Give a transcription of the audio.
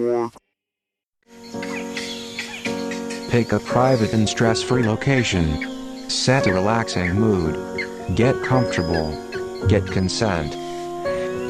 Pick a private and stress-free location. Set a relaxing mood. Get comfortable. Get consent.